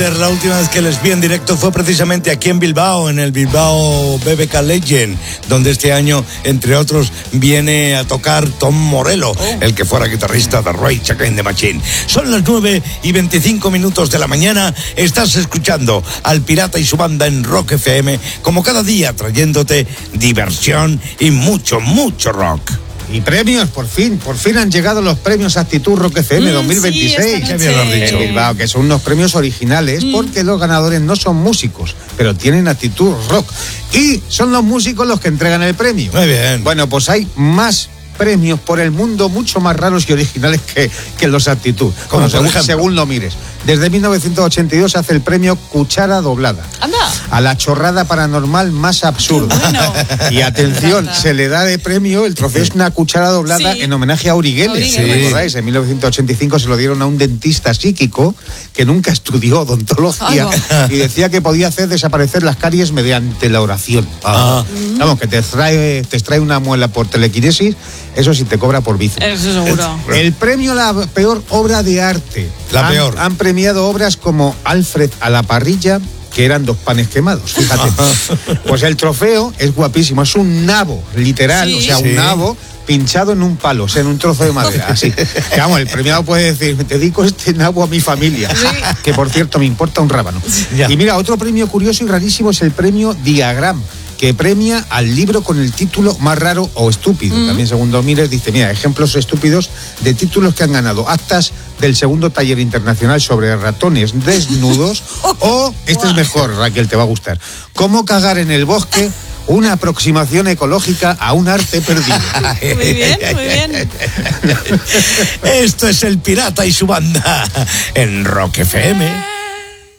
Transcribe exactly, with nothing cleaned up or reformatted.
La última vez que les vi en directo fue precisamente aquí en Bilbao, en el Bilbao B B K Legend, donde este año, entre otros, viene a tocar Tom Morello, oh. el que fuera guitarrista de Rage Against the Machine. Son las nueve y veinticinco minutos de la mañana. Estás escuchando al Pirata y su banda en Rock F M, como cada día, trayéndote diversión y mucho, mucho rock. Y premios, por fin, por fin han llegado los premios Actitud Rock F M mm, dos mil veintiséis. Sí, bien lo has dicho. Bilbao, que son unos premios originales mm. porque los ganadores no son músicos, pero tienen actitud rock. Y son los músicos los que entregan el premio. Muy bien. Bueno, pues hay más premios por el mundo mucho más raros y originales que, que los Actitud, como según, según lo mires. Desde mil novecientos ochenta y dos se hace el premio Cuchara Doblada. Anda. A la chorrada paranormal más absurda. Bueno. Y atención, se le da de premio, el trofeo es una cuchara doblada sí. en homenaje a Uri Geller. Sí. ¿Recordáis? En mil novecientos ochenta y cinco se lo dieron a un dentista psíquico que nunca estudió odontología y decía que podía hacer desaparecer las caries mediante la oración. Ah. Vamos, que te extrae, te extrae una muela por telequinesis, eso sí te cobra por bici. Eso seguro. El, el premio a la peor obra de arte. La han, peor. Han premiado obras como Alfred a la parrilla, que eran dos panes quemados, fíjate. Pues el trofeo es guapísimo, es un nabo, literal, sí. o sea, un sí. nabo pinchado en un palo, o sea, en un trozo de madera, así. Que, vamos, el premiado puede decir, me dedico este nabo a mi familia, sí. que por cierto me importa un rábano. Ya. Y mira, otro premio curioso y rarísimo es el premio Diagram, que premia al libro con el título más raro o estúpido. Mm. También, según Domínguez, dice, mira, ejemplos estúpidos de títulos que han ganado actas del segundo taller internacional sobre ratones desnudos o, este es mejor, Raquel, te va a gustar, cómo cagar en el bosque, una aproximación ecológica a un arte perdido. Muy bien, muy bien. Esto es el Pirata y su banda en Rock F M.